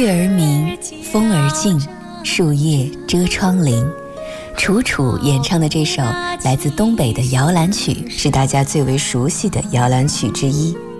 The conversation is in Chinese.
月儿明，风儿静，树叶遮窗棂。楚楚演唱的这首来自东北的摇篮曲，是大家最为熟悉的摇篮曲之一。